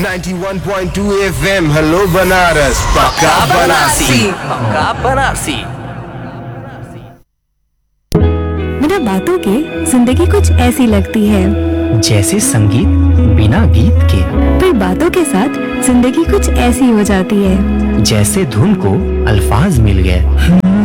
91.2 FM hello Banaras पक्का बनारसी। पक्का बनारसी। बिना बातों के जिंदगी कुछ ऐसी लगती है जैसे संगीत बिना गीत के, फिर बातों के साथ जिंदगी कुछ ऐसी हो जाती है जैसे धुन को अल्फाज मिल गए।